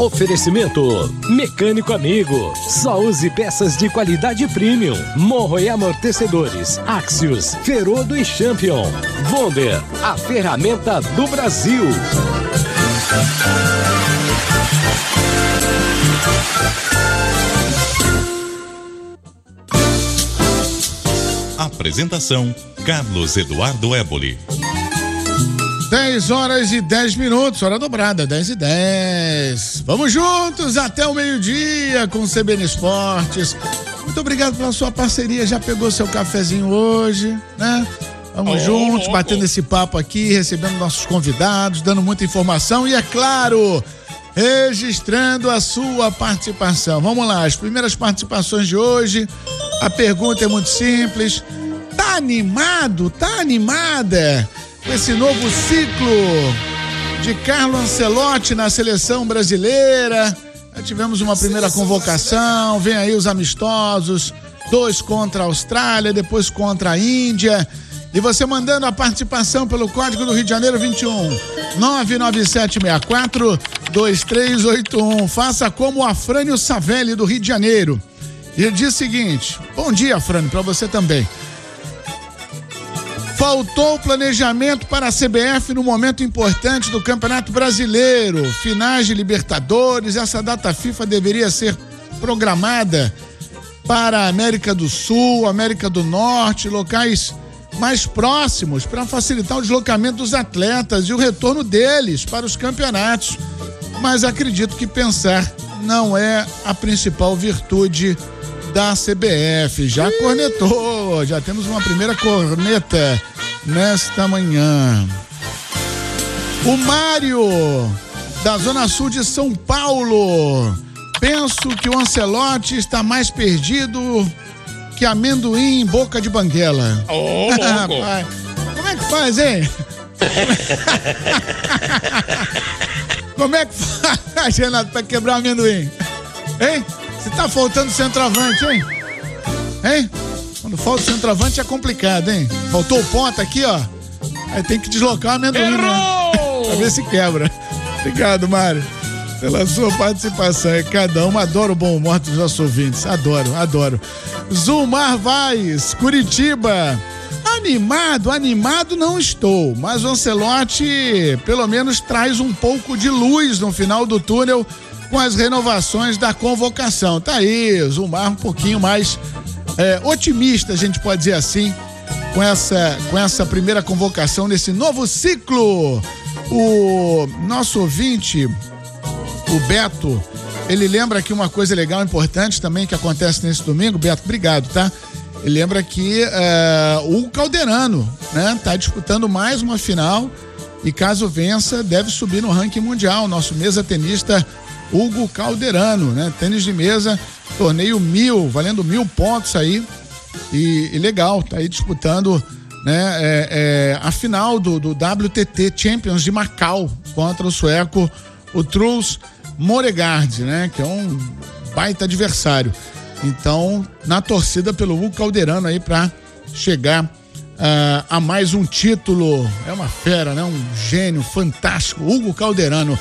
Oferecimento Mecânico Amigo. Só use peças de qualidade premium. Morro e amortecedores. Axios, Ferodo e Champion. Wonder, a ferramenta do Brasil. Apresentação: Carlos Eduardo Éboli. 10h10, hora dobrada, 10h10. Vamos juntos até o meio-dia com o CBN Esportes. Muito obrigado pela sua parceria. Já pegou seu cafezinho hoje, né? Vamos juntos, batendo esse papo aqui, recebendo nossos convidados, dando muita informação e, é claro, registrando a sua participação. Vamos lá, as primeiras participações de hoje. A pergunta é muito simples. Tá animado? Tá animada com esse novo ciclo de Carlo Ancelotti na seleção brasileira? Já tivemos uma primeira convocação, vem aí os amistosos, 2 contra a Austrália, depois contra a Índia. E você mandando a participação pelo Código do Rio de Janeiro 21 99764-2381. Faça como o Afrânio Savelli do Rio de Janeiro. Ele diz o seguinte: bom dia, Afrânio, para você também. Faltou planejamento para a CBF no momento importante do Campeonato Brasileiro, finais de Libertadores. Essa data FIFA deveria ser programada para a América do Sul, América do Norte, locais mais próximos, para facilitar o deslocamento dos atletas e o retorno deles para os campeonatos. Mas acredito que pensar não é a principal virtude da CBF. Já cornetou, já temos uma primeira corneta nesta manhã. O Mário, da Zona Sul de São Paulo: penso que o Ancelotti está mais perdido que amendoim em boca de banguela. Rapaz, como é que faz, hein? Como é que faz, Renato, pra quebrar o amendoim? Hein? Se tá faltando centroavante, hein? Hein? Quando falta centroavante é complicado, hein? Faltou o ponta aqui, ó. Aí tem que deslocar o amendoim, né? Pra ver se quebra. Obrigado, Mário, pela sua participação. É cada um. Adoro o bom humor dos nossos ouvintes. Adoro. Zulmar Vaz, Curitiba: animado não estou, mas o Ancelotti pelo menos traz um pouco de luz no final do túnel com as renovações da convocação. Tá aí, Zulmar, um pouquinho mais otimista, a gente pode dizer assim, com essa primeira convocação nesse novo ciclo. O nosso ouvinte, o Beto, ele lembra aqui uma coisa legal, importante também, que acontece nesse domingo. Beto, obrigado, tá? Ele lembra que o Calderano, né, tá disputando mais uma final e, caso vença, deve subir no ranking mundial. Nosso mesa tenista Hugo Calderano, né? Tênis de mesa, torneio 1000, valendo 1000 pontos aí. E legal, tá aí disputando, né, a final do WTT Champions de Macau contra o sueco, o Truls Moregard, né? Que é um baita adversário. Então, na torcida pelo Hugo Calderano aí pra chegar a mais um título. É uma fera, né? Um gênio fantástico, Hugo Calderano.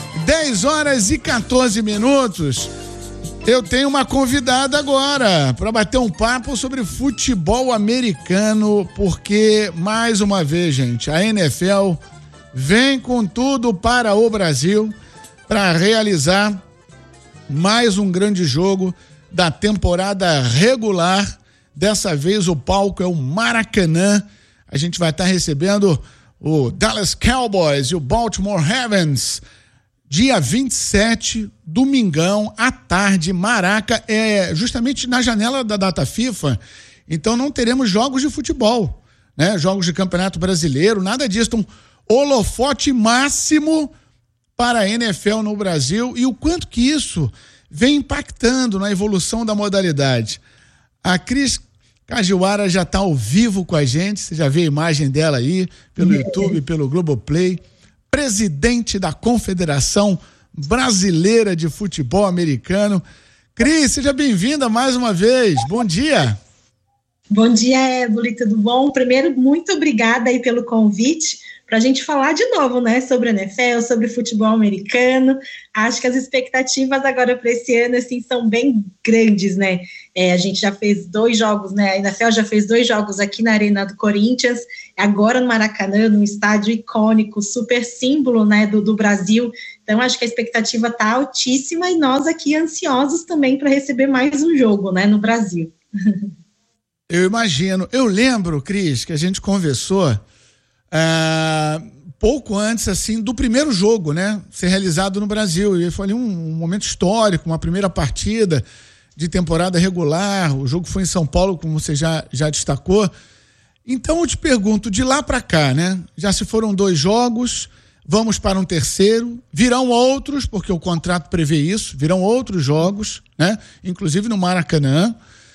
10h14. Eu tenho uma convidada agora para bater um papo sobre futebol americano, porque, mais uma vez, gente, a NFL vem com tudo para o Brasil para realizar mais um grande jogo da temporada regular. Dessa vez o palco é o Maracanã. A gente vai estar recebendo o Dallas Cowboys e o Baltimore Ravens dia 27, domingão, à tarde. Maraca, é justamente na janela da data FIFA. Então não teremos jogos de futebol, né? Jogos de Campeonato Brasileiro, nada disso. Um holofote máximo para a NFL no Brasil, e o quanto que isso vem impactando na evolução da modalidade. A Cris Cajuara já está ao vivo com a gente, você já vê a imagem dela aí pelo YouTube, pelo Globoplay. Presidente da Confederação Brasileira de Futebol Americano. Cris, seja bem-vinda mais uma vez. Bom dia. Bom dia, Éboli, tudo bom? Primeiro, muito obrigada aí pelo convite para a gente falar de novo, né, sobre a NFL, sobre futebol americano. Acho que as expectativas agora para esse ano, assim, são bem grandes, né? A gente já fez 2 jogos, né? A NFL já fez 2 jogos aqui na Arena do Corinthians, agora no Maracanã, num estádio icônico, super símbolo, né, do Brasil. Então, acho que a expectativa está altíssima e nós aqui ansiosos também para receber mais um jogo, né, no Brasil. Eu imagino. Eu lembro, Cris, que a gente conversou pouco antes, assim, do primeiro jogo, né, ser realizado no Brasil. E foi ali um momento histórico, uma primeira partida de temporada regular. O jogo foi em São Paulo, como você já destacou. Então eu te pergunto, de lá para cá, né, já se foram 2 jogos, vamos para um terceiro, virão outros, porque o contrato prevê isso, virão outros jogos, né, inclusive no Maracanã.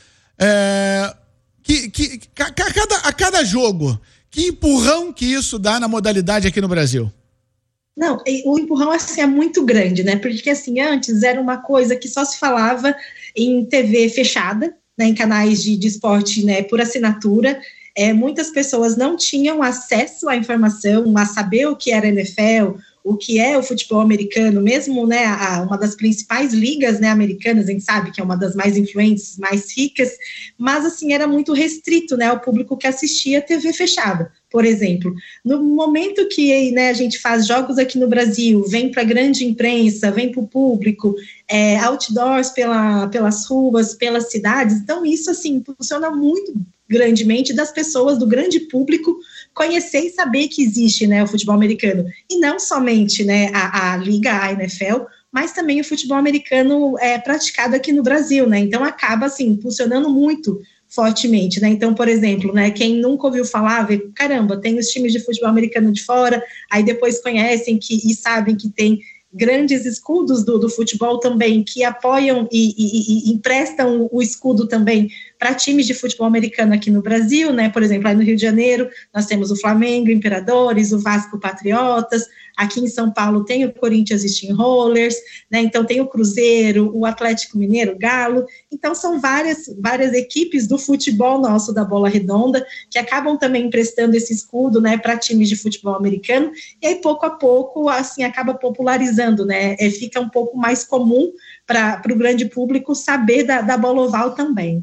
A cada jogo, que empurrão que isso dá na modalidade aqui no Brasil? Não, o empurrão assim é muito grande, né? Porque assim, antes era uma coisa que só se falava em TV fechada, né, em canais de esporte, né, por assinatura. Muitas pessoas não tinham acesso à informação, a saber o que era NFL, o que é o futebol americano, mesmo, né, uma das principais ligas, né, americanas, a gente sabe que é uma das mais influentes, mais ricas, mas assim, era muito restrito, né, ao público que assistia TV fechada, por exemplo. No momento que, né, a gente faz jogos aqui no Brasil, vem para a grande imprensa, vem para o público, outdoors pelas ruas, pelas cidades, então isso assim, funciona muito grandemente das pessoas, do grande público, conhecer e saber que existe, né, o futebol americano. E não somente, né, a Liga, a NFL, mas também o futebol americano praticado aqui no Brasil, né? Então acaba, assim, funcionando muito fortemente, né? Então, por exemplo, né, quem nunca ouviu falar, vê, caramba, tem os times de futebol americano de fora, aí depois conhecem e sabem que tem grandes escudos do futebol também, que apoiam e emprestam o escudo também para times de futebol americano aqui no Brasil, né? Por exemplo, aí no Rio de Janeiro, nós temos o Flamengo, Imperadores, o Vasco Patriotas, aqui em São Paulo tem o Corinthians Steamrollers, né? Então tem o Cruzeiro, o Atlético Mineiro, o Galo, então são várias equipes do futebol nosso, da bola redonda, que acabam também emprestando esse escudo, né, para times de futebol americano, e aí pouco a pouco, assim, acaba popularizando, né, fica um pouco mais comum para o grande público saber da bola oval também.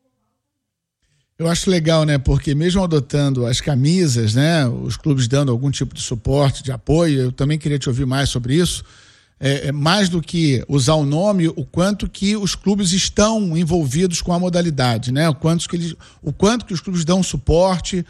Eu acho legal, né? Porque mesmo adotando as camisas, né? Os clubes dando algum tipo de suporte, de apoio, eu também queria te ouvir mais sobre isso. Mais do que usar o nome, o quanto que os clubes estão envolvidos com a modalidade, né? O quanto que os clubes dão suporte,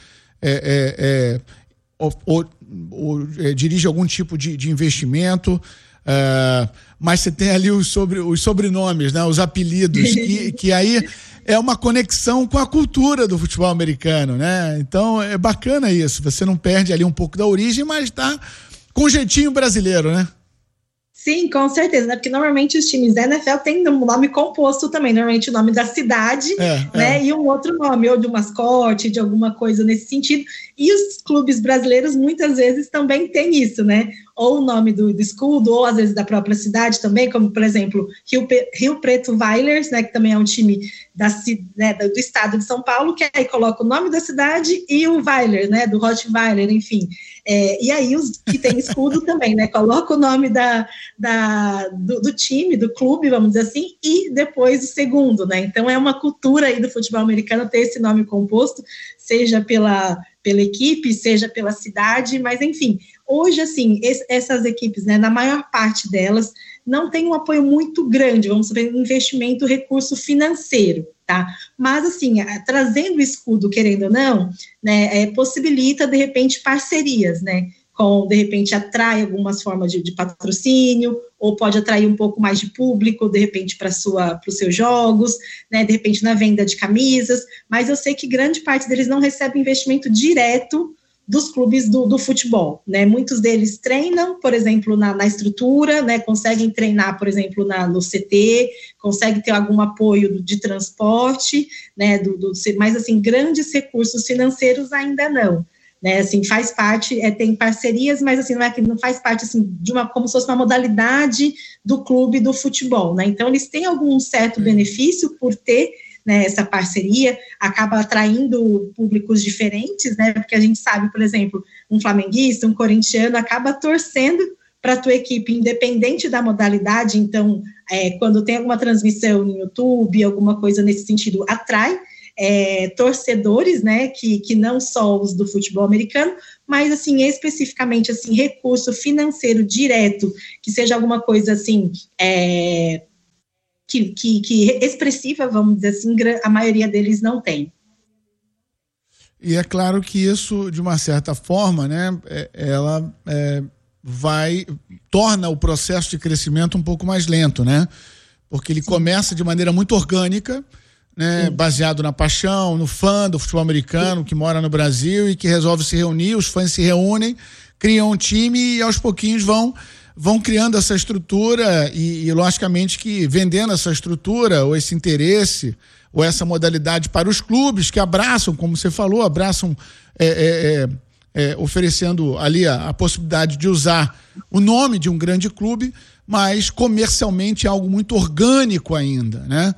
dirige algum tipo de investimento. Mas você tem ali os sobrenomes, né? Os apelidos, que aí é uma conexão com a cultura do futebol americano, né? Então é bacana isso, você não perde ali um pouco da origem, mas tá com jeitinho brasileiro, né? Sim, com certeza, né? Porque normalmente os times da NFL têm um nome composto também, normalmente o nome da cidade, né? E um outro nome, ou de um mascote, de alguma coisa nesse sentido. E os clubes brasileiros muitas vezes também têm isso, né? Ou o nome do escudo, ou às vezes da própria cidade também, como por exemplo, Rio Preto Vailers, né? Que também é um time do estado de São Paulo, que aí coloca o nome da cidade e o Weiler, né? Do Rottweiler, enfim. E aí os que tem escudo também, né? Coloca o nome do time, do clube, vamos dizer assim, e depois o segundo, né? Então é uma cultura aí do futebol americano ter esse nome composto, seja pela equipe, seja pela cidade, mas enfim, hoje assim, essas equipes, né, na maior parte delas, não tem um apoio muito grande, vamos dizer, investimento, recurso financeiro, tá? Mas assim, trazendo o escudo, querendo ou não, né, possibilita, de repente, parcerias, né? De repente, atrai algumas formas de patrocínio, ou pode atrair um pouco mais de público, de repente, para os seus jogos, né, de repente, na venda de camisas, mas eu sei que grande parte deles não recebe investimento direto dos clubes do futebol, né, muitos deles treinam, por exemplo, na estrutura, né, conseguem treinar, por exemplo, no CT, conseguem ter algum apoio de transporte, né, mas, assim, grandes recursos financeiros ainda não. Né, assim, faz parte, tem parcerias, mas assim, não faz parte assim, como se fosse uma modalidade do clube do futebol, né? Então eles têm algum certo benefício por ter né, essa parceria, acaba atraindo públicos diferentes, né, porque a gente sabe, por exemplo, um flamenguista, um corintiano acaba torcendo para a tua equipe, independente da modalidade. Então, quando tem alguma transmissão no YouTube, alguma coisa nesse sentido, atrai torcedores, né, que não só os do futebol americano, mas, assim, especificamente, assim, recurso financeiro direto, que seja alguma coisa, assim, que expressiva, vamos dizer assim, a maioria deles não tem. E é claro que isso, de uma certa forma, né, ela torna o processo de crescimento um pouco mais lento, né? Porque ele começa de maneira muito orgânica, né, baseado na paixão, no fã do futebol americano que mora no Brasil e que resolve se reunir, os fãs se reúnem, criam um time e aos pouquinhos vão criando essa estrutura e logicamente que vendendo essa estrutura ou esse interesse ou essa modalidade para os clubes que abraçam, como você falou, oferecendo ali a possibilidade de usar o nome de um grande clube, mas comercialmente é algo muito orgânico ainda, né?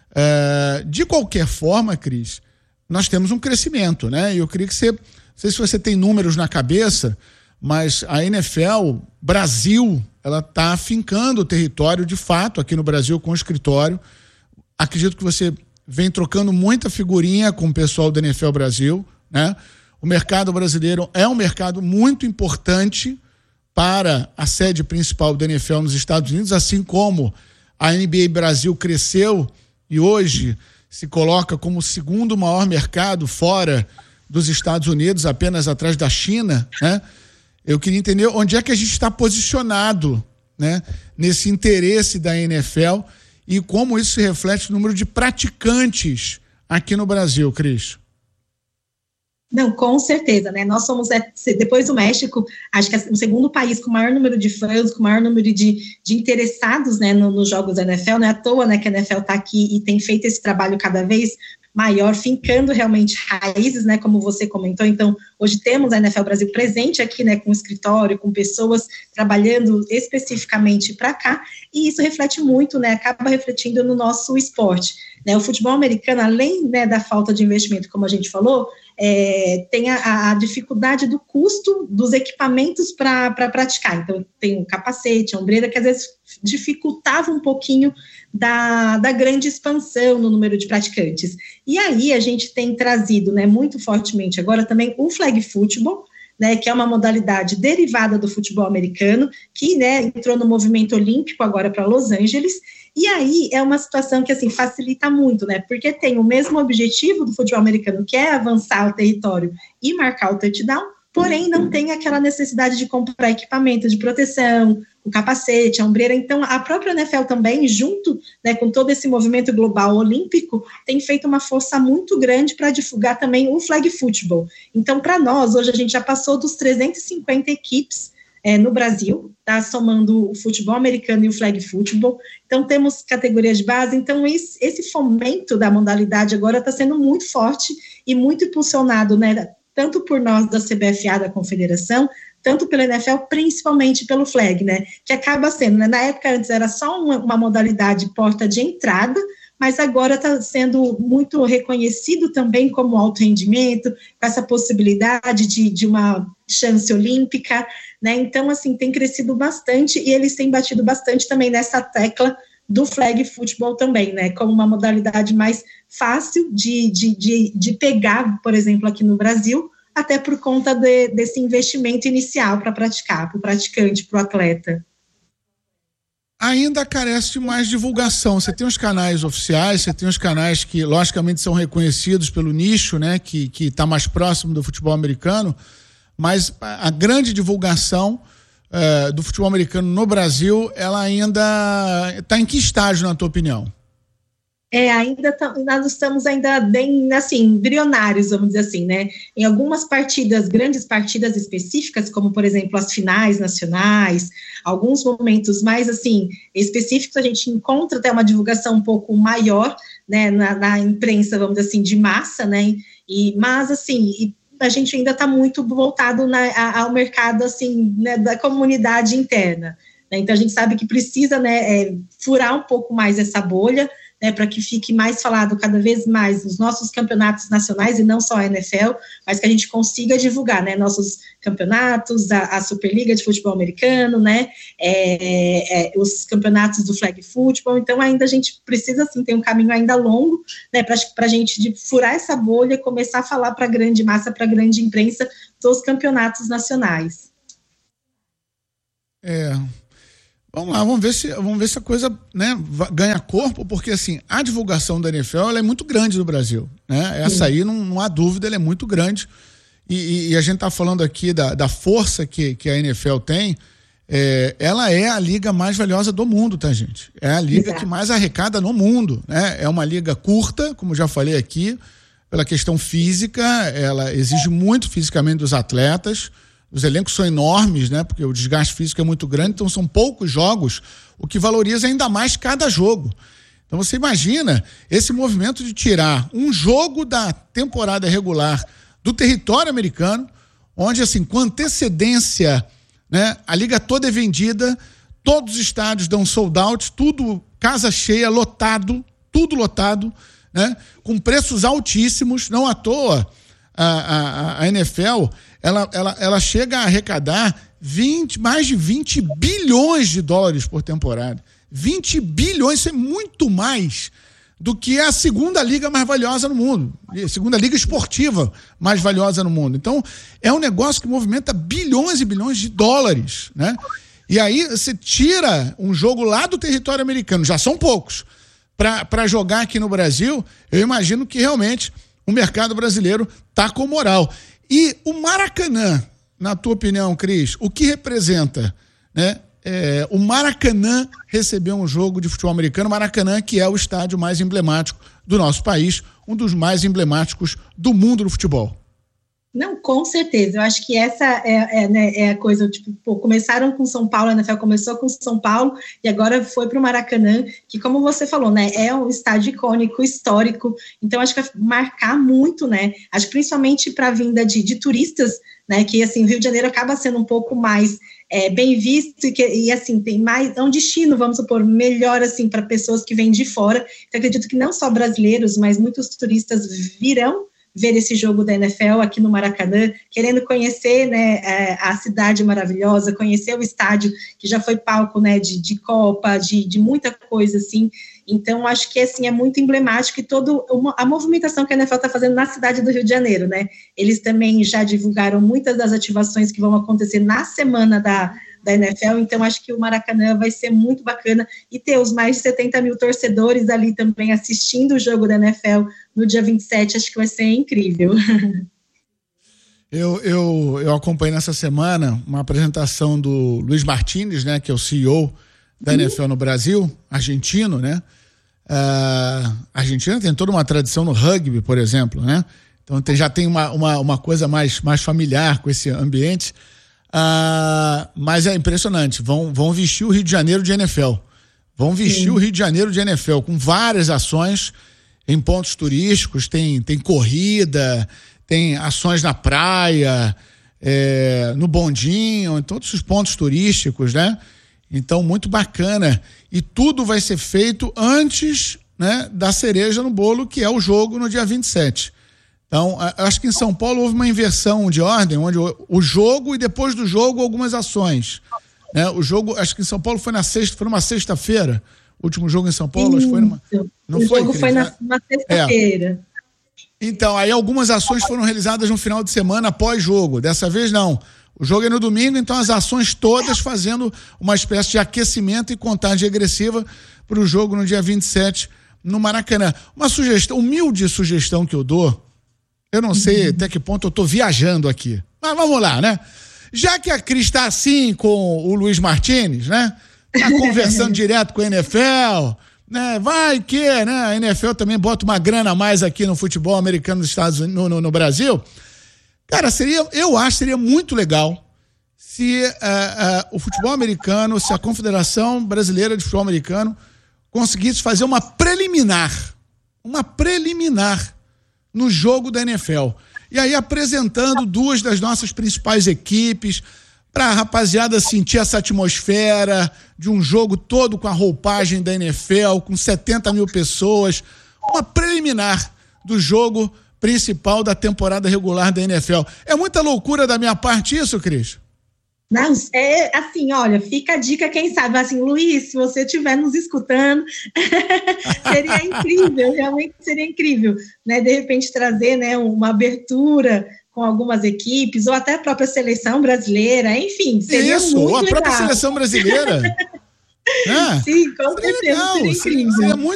De qualquer forma, Cris, nós temos um crescimento, né? E eu queria que você, não sei se você tem números na cabeça, mas a NFL Brasil, ela está afincando o território de fato aqui no Brasil com o escritório. Acredito que você vem trocando muita figurinha com o pessoal da NFL Brasil, né? O mercado brasileiro é um mercado muito importante para a sede principal da NFL nos Estados Unidos, assim como a NBA Brasil cresceu e hoje se coloca como o segundo maior mercado fora dos Estados Unidos, apenas atrás da China, né? Eu queria entender onde é que a gente está posicionado, né, nesse interesse da NFL e como isso se reflete no número de praticantes aqui no Brasil, Cris. Não, com certeza, né? Nós somos, depois do México, acho que é o segundo país com o maior número de fãs, com o maior número de interessados, né, nos jogos da NFL. Não é à toa, né, que a NFL está aqui e tem feito esse trabalho cada vez maior, fincando realmente raízes, né, como você comentou. Então, hoje temos a NFL Brasil presente aqui, né, com escritório, com pessoas trabalhando especificamente para cá, e isso reflete muito, né, acaba refletindo no nosso esporte, né. O futebol americano, além, né, da falta de investimento, como a gente falou, tem a dificuldade do custo dos equipamentos para praticar. Então, tem o capacete, a ombreira, que às vezes dificultava um pouquinho da grande expansão no número de praticantes. E aí a gente tem trazido, né, muito fortemente agora também o flag football, né, que é uma modalidade derivada do futebol americano, que, né, entrou no movimento olímpico agora para Los Angeles. E aí é uma situação que, assim, facilita muito, né, porque tem o mesmo objetivo do futebol americano, que é avançar o território e marcar o touchdown, porém não tem aquela necessidade de comprar equipamento de proteção, o capacete, a ombreira. Então, a própria NFL também, junto, né, com todo esse movimento global olímpico, tem feito uma força muito grande para divulgar também o flag football. Então, para nós, hoje a gente já passou dos 350 equipes no Brasil, tá, somando o futebol americano e o flag football. Então, temos categorias de base. Então, esse fomento da modalidade agora está sendo muito forte e muito impulsionado, né, tanto por nós da CBFA, da Confederação, tanto pela NFL, principalmente pelo flag, né, que acaba sendo, né, na época antes era só uma modalidade porta de entrada, mas agora está sendo muito reconhecido também como alto rendimento, com essa possibilidade de uma chance olímpica, né, então, assim, tem crescido bastante e eles têm batido bastante também nessa tecla do flag football também, né, como uma modalidade mais fácil de pegar, por exemplo, aqui no Brasil, até por conta desse investimento inicial para praticar, para o praticante, para o atleta. Ainda carece de mais divulgação. Você tem os canais oficiais, você tem os canais que, logicamente, são reconhecidos pelo nicho, né, que está mais próximo do futebol americano, mas a grande divulgação do futebol americano no Brasil, ela ainda está em que estágio, na tua opinião? Nós estamos ainda bem, assim, embrionários, vamos dizer assim, né? Em algumas partidas, grandes partidas específicas, como, por exemplo, as finais nacionais, alguns momentos mais, assim, específicos, a gente encontra até uma divulgação um pouco maior, né, na imprensa, vamos dizer assim, de massa, né? Mas, assim, a gente ainda está muito voltado ao mercado, assim, né, da comunidade interna. Então, a gente sabe que precisa, né, furar um pouco mais essa bolha, né, para que fique mais falado cada vez mais os nossos campeonatos nacionais e não só a NFL, mas que a gente consiga divulgar, né, nossos campeonatos, a Superliga de Futebol Americano, né, os campeonatos do Flag Football. Então ainda a gente precisa, assim, ter um caminho ainda longo, né, para a gente furar essa bolha e começar a falar para a grande massa, para a grande imprensa dos campeonatos nacionais. Vamos lá, vamos ver se a coisa, né, ganha corpo, porque assim, a divulgação da NFL ela é muito grande no Brasil, né? Essa aí não há dúvida, ela é muito grande, e a gente está falando aqui da força que a NFL tem. Ela é a liga mais valiosa do mundo, tá, gente? É a liga que mais arrecada no mundo, né? É uma liga curta, como já falei aqui, pela questão física, ela exige muito fisicamente dos atletas. Os elencos são enormes, né? Porque o desgaste físico é muito grande, então são poucos jogos, o que valoriza ainda mais cada jogo. Então você imagina esse movimento de tirar um jogo da temporada regular do território americano, onde, assim, com antecedência, né, a liga toda é vendida, todos os estádios dão sold out, tudo casa cheia, lotado, tudo lotado, né, com preços altíssimos. Não à toa a NFL ela chega a arrecadar mais de 20 bilhões de dólares por temporada. 20 bilhões, isso é muito mais do que a segunda liga mais valiosa no mundo, a segunda liga esportiva mais valiosa no mundo. Então, é um negócio que movimenta bilhões e bilhões de dólares, né? E aí você tira um jogo lá do território americano, já são poucos, para jogar aqui no Brasil. Eu imagino que realmente o mercado brasileiro tá com moral. E o Maracanã, na tua opinião, Cris, o que representa, né? O Maracanã recebeu um jogo de futebol americano, Maracanã, que é o estádio mais emblemático do nosso país, um dos mais emblemáticos do mundo do futebol. Não, com certeza. Eu acho que essa é a coisa, tipo, começaram com São Paulo, a NFL começou com São Paulo e agora foi para o Maracanã, que, como você falou, né, é um estádio icônico, histórico. Então acho que vai marcar muito, né? Acho que principalmente para a vinda de turistas, né? Que, assim, o Rio de Janeiro acaba sendo um pouco mais bem visto e assim, tem mais, é um destino, vamos supor, melhor, assim, para pessoas que vêm de fora. Então acredito que não só brasileiros, mas muitos turistas virão ver esse jogo da NFL aqui no Maracanã, querendo conhecer, né, a cidade maravilhosa, conhecer o estádio que já foi palco, né, de Copa, de muita coisa, assim. Então, acho que, assim, é muito emblemático e toda a movimentação que a NFL está fazendo na cidade do Rio de Janeiro, né? Eles também já divulgaram muitas das ativações que vão acontecer na semana da NFL, então acho que o Maracanã vai ser muito bacana e ter os mais de 70 mil torcedores ali também assistindo o jogo da NFL no dia 27, acho que vai ser incrível. Eu acompanhei nessa semana uma apresentação do Luiz Martins, né, que é o CEO da NFL no Brasil, argentino, né? A Argentina tem toda uma tradição no rugby, por exemplo, né? Então já tem uma coisa mais familiar com esse ambiente. Mas é impressionante, vão vestir o Rio de Janeiro de NFL, o Rio de Janeiro de NFL com várias ações em pontos turísticos, tem corrida, tem ações na praia, no bondinho, em todos os pontos turísticos, né? Então, muito bacana, e tudo vai ser feito antes, né, da cereja no bolo, que é o jogo no dia 27. Então, acho que em São Paulo houve uma inversão de ordem, onde o jogo e depois do jogo algumas ações, né? O jogo, acho que em São Paulo foi numa sexta-feira, o último jogo em São Paulo, acho que foi o jogo foi na sexta-feira. Então, aí algumas ações foram realizadas no final de semana após jogo, dessa vez não. O jogo é no domingo, então as ações todas fazendo uma espécie de aquecimento e contagem regressiva para o jogo no dia 27 no Maracanã. Uma humilde sugestão que eu dou, eu não sei até que ponto eu tô viajando aqui, mas vamos lá, né? Já que a Cris tá assim com o Luiz Martins, né? Tá conversando direto com a NFL, né? Vai que, né? A NFL também bota uma grana a mais aqui no futebol americano dos Estados Unidos, no Brasil. Cara, eu acho que seria muito legal se o futebol americano, se a Confederação Brasileira de Futebol Americano conseguisse fazer uma preliminar no jogo da NFL. E aí apresentando duas das nossas principais equipes pra rapaziada sentir essa atmosfera de um jogo todo com a roupagem da NFL, com 70 mil pessoas, uma preliminar do jogo principal da temporada regular da NFL. É muita loucura da minha parte isso, Cris? Não, é assim, olha, fica a dica, quem sabe, assim, Luiz, se você estiver nos escutando, seria incrível, realmente seria incrível, né, de repente trazer, né, uma abertura com algumas equipes, ou até a própria seleção brasileira, enfim, seria isso, muito ou a legal. própria seleção brasileira. Sim, com certeza, legal, seria incrível.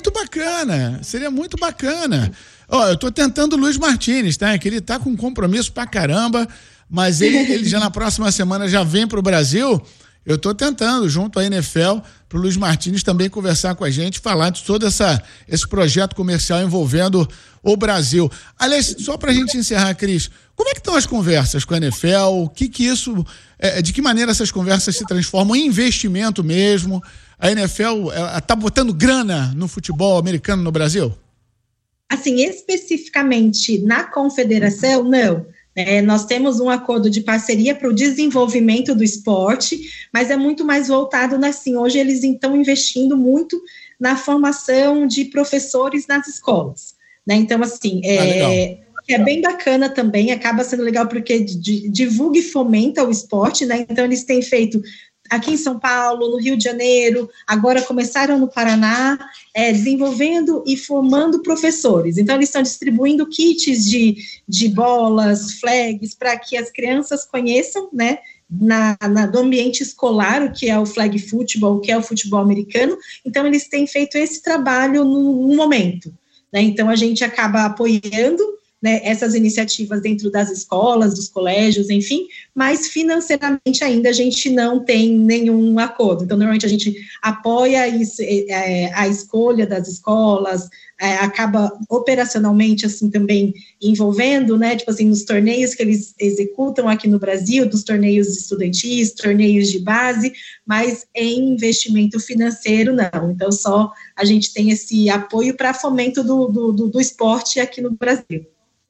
Seria muito bacana. Ó, eu tô tentando o Luiz Martins, tá? Que ele tá com compromisso pra caramba, mas ele já na próxima semana já vem pro Brasil. Eu tô tentando, junto à NFL, pro Luiz Martins também conversar com a gente, falar de todo esse projeto comercial envolvendo o Brasil. Aliás, só pra gente encerrar, Cris, como é que estão as conversas com a NFL? De que maneira essas conversas se transformam em investimento mesmo? A NFL tá botando grana no futebol americano no Brasil? Assim, especificamente na confederação, não. Nós temos um acordo de parceria para o desenvolvimento do esporte, mas é muito mais voltado, assim, hoje eles estão investindo muito na formação de professores nas escolas, né? Então, assim, é bem bacana também, acaba sendo legal porque divulga e fomenta o esporte, né? Então, eles têm feito aqui em São Paulo, no Rio de Janeiro, agora começaram no Paraná, desenvolvendo e formando professores. Então, eles estão distribuindo kits de bolas, flags, para que as crianças conheçam, né, do ambiente escolar, o que é o flag football, o que é o futebol americano. Então, eles têm feito esse trabalho no momento, né? Então, a gente acaba apoiando, né, essas iniciativas dentro das escolas, dos colégios, enfim, mas financeiramente ainda a gente não tem nenhum acordo. Então, normalmente a gente apoia isso, a escolha das escolas, acaba operacionalmente, assim, também envolvendo, né, tipo assim, nos torneios que eles executam aqui no Brasil, dos torneios estudantis, torneios de base, mas em investimento financeiro, não. Então, só a gente tem esse apoio para fomento do esporte aqui no Brasil.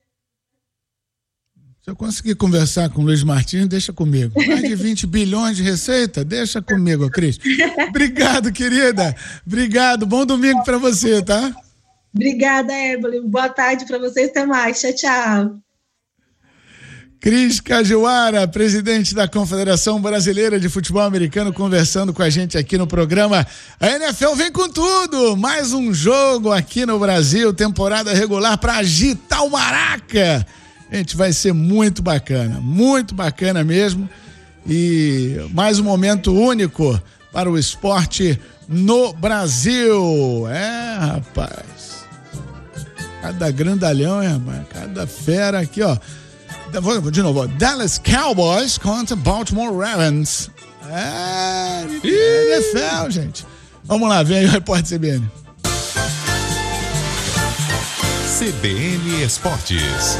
Se eu conseguir conversar com o Luiz Martins, deixa comigo. Mais de 20 bilhões de receita, deixa comigo, Cris. Obrigado, querida. Obrigado. Bom domingo para você, tá? Obrigada, Evelyn. Boa tarde para vocês. Até mais. Tchau, tchau. Cris Cajuara, presidente da Confederação Brasileira de Futebol Americano, conversando com a gente aqui no programa. A NFL vem com tudo. Mais um jogo aqui no Brasil, temporada regular para agitar o maraca. Gente, vai ser muito bacana mesmo, e mais um momento único para o esporte no Brasil. Rapaz, cada grandalhão, rapaz, cada fera aqui, ó. Vou de novo, Dallas Cowboys contra Baltimore Ravens. NFL, gente. Vamos lá, vem aí o repórter CBN. CBN Esportes.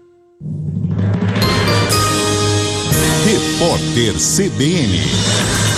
Repórter CBN.